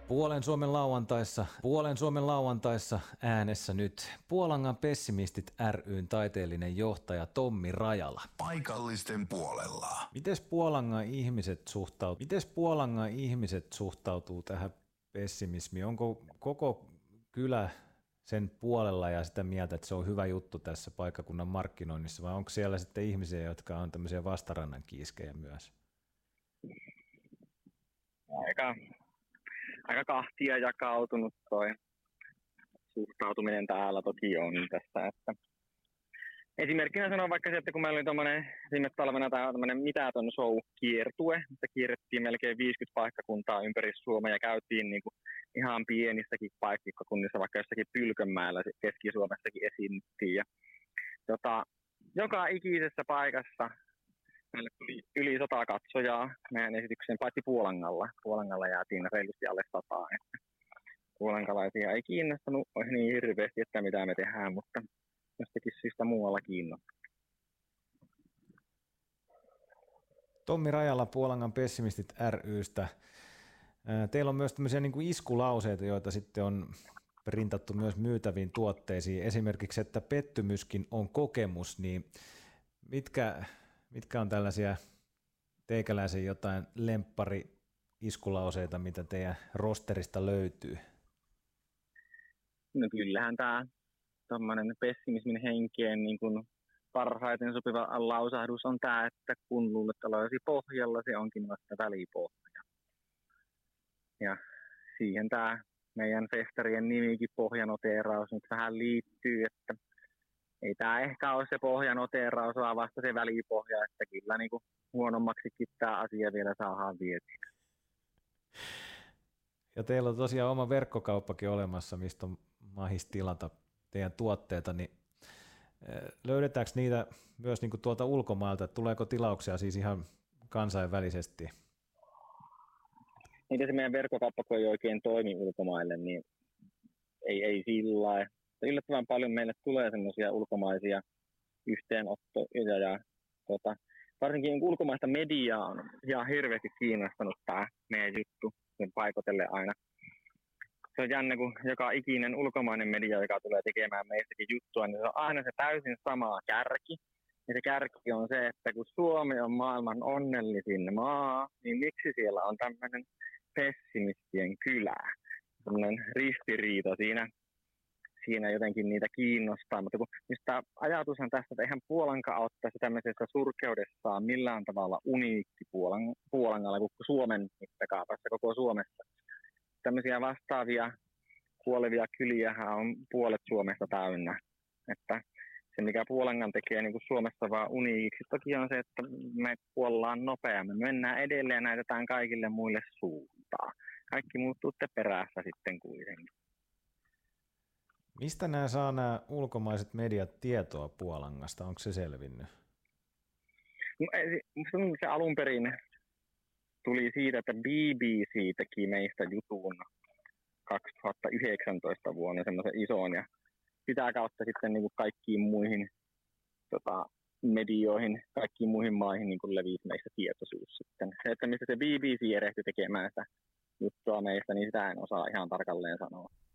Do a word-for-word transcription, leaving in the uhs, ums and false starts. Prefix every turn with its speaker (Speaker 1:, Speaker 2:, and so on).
Speaker 1: Puolen Suomen lauantaissa, Puolen Suomen lauantaissa äänessä nyt Puolangan pessimistit ry:n taiteellinen johtaja Tommi Rajala.
Speaker 2: Paikallisten puolella.
Speaker 1: Mites Puolangan ihmiset suhtautuu, mites Puolangan ihmiset suhtautuu tähän pessimismiin? Onko koko kylä sen puolella ja sitä mieltä, että se on hyvä juttu tässä paikkakunnan markkinoinnissa, vai onko siellä sitten ihmisiä, jotka on tämmöisiä vastarannan kiiskejä myös?
Speaker 3: Aika, aika kahtia jakautunut toi suhtautuminen täällä toki on tässä. Että esimerkkinä sanon vaikka se, että kun meillä oli tuommoinen viime talvena tämmöinen mitätön show-kiertue, missä kierrettiin melkein viisikymmentä paikkakuntaa ympäri Suomea ja käytiin niin kuin ihan pienissäkin paikkakunnissa, vaikka jossakin Pylkönmäellä Keski-Suomessakin esiinnyttiin. Ja, tota, joka ikisessä paikassa meille tuli yli sata katsojaa meidän esitykseen, paitsi Puolangalla. Puolangalla jäätiin reilusti alle sataa. Puolangalaisia ei kiinnostanut niin hirveästi, että mitä me tehdään, mutta jostakin syystä muualla kiinnostaa.
Speaker 1: Tommi Rajala Puolangan pessimistit ry:stä. Teillä on myös tämmöisiä niin kuin iskulauseita, joita sitten on printattu myös myytäviin tuotteisiin. Esimerkiksi, että pettymyskin on kokemus, niin mitkä, mitkä on tällaisia teikäläisen jotain lemppari-iskulauseita, mitä teidän rosterista löytyy?
Speaker 3: No kyllähän tämä tommoinen pessimismin henkeen niin kuin parhaiten sopiva lausahdus on tämä, että kun luulet olevasi pohjalla, se onkin vasta välipohja. Ja siihen tämä meidän festarien nimikin pohjanoteeraus nyt vähän liittyy, että ei tämä ehkä ole se pohjanoteeraus, vaan vasta se välipohja, että kyllä niin kuin huonommaksikin tämä asia vielä saadaan vietyä.
Speaker 1: Ja teillä on tosiaan oma verkkokauppakin olemassa, mistä on mahis tilata teidän tuotteita, niin löydetäänkö niitä myös niin kuin tuolta ulkomailta, tuleeko tilauksia siis ihan kansainvälisesti?
Speaker 3: Niitä se meidän verkkokauppa, kun ei oikein toimi ulkomaille, niin ei, ei sillä lailla. Yllättävän paljon meille tulee semmoisia ulkomaisia yhteenottoja ja tota, varsinkin ulkomaista mediaa on ihan hirveästi kiinnostanut tämä meidän juttu, sen paikotelle aina. Se on jännä, kun joka ikinen ulkomainen media, joka tulee tekemään meistäkin juttua, niin se on aina se täysin sama kärki. Ja se kärki on se, että kun Suomi on maailman onnellisin maa, niin miksi siellä on tämmöinen pessimistien kylä? Sellainen ristiriita siinä, siinä jotenkin niitä kiinnostaa. Mutta kun tämä ajatushan tästä, että eihän Puolanka ottaisi tämmöisessä surkeudessaan millään tavalla uniikki Puolan, Puolangalla kuin Suomen mittakaavassa koko Suomessa. Tämmöisiä vastaavia kuolevia kyliähän on puolet Suomesta täynnä. Että se, mikä Puolangan tekee niin kuin Suomessa vaan uniikiksi, toki on se, että me kuollaan nopeammin. Me mennään edelleen ja näytetään kaikille muille suuntaan. Kaikki muuttuutte perässä sitten kuitenkin.
Speaker 1: Mistä nämä saa nämä ulkomaiset mediat tietoa Puolangasta? Onko se selvinnyt?
Speaker 3: No, se alun perin tuli siitä, että B B C teki meistä jutun kaksituhattayhdeksäntoista vuonna semmoisen ison ja sitä kautta sitten niin kuin kaikkiin muihin tota, medioihin, kaikkiin muihin maihin niin kuin levisi meistä tietoisuus sitten. Se, että mistä se B B C erehti tekemään sitä juttua meistä, niin sitä en osaa ihan tarkalleen sanoa.